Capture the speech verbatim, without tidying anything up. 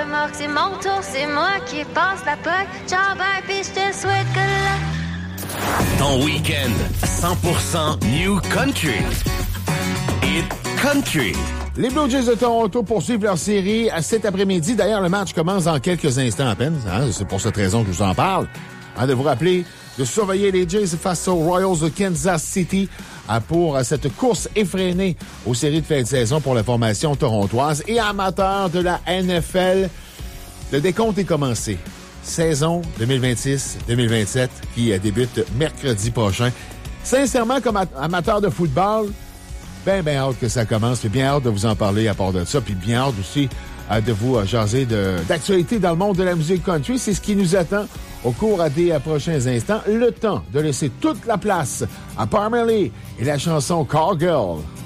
remorque, c'est mon tour, c'est moi qui passe la poque. Ciao, bye, pis je te souhaite que la... Ton week-end, cent pour cent New Country. Hit Country. Les Blue Jays de Toronto poursuivent leur série cet après-midi. D'ailleurs, le match commence dans quelques instants à peine. Hein? C'est pour cette raison que je vous en parle. Hein, de vous rappeler de surveiller les Jays face aux Royals de Kansas City pour cette course effrénée aux séries de fin de saison pour la formation torontoise. Et amateurs de la N F L, le décompte est commencé. Saison deux mille vingt-six deux mille vingt-sept qui débute mercredi prochain. Sincèrement, comme amateur de football, ben, ben hâte que ça commence. J'ai bien hâte de vous en parler à part de ça. Puis bien hâte aussi euh, de vous euh, jaser de, d'actualité dans le monde de la musique country. C'est ce qui nous attend au cours des euh, prochains instants. Le temps de laisser toute la place à Parmalee et la chanson Call Girl.